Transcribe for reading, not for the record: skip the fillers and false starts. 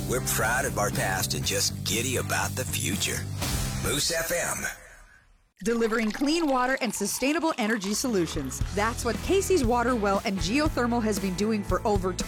We're proud of our past and just giddy about the future. Moose FM. Delivering clean water and sustainable energy solutions. That's what Casey's Water Well and Geothermal has been doing for over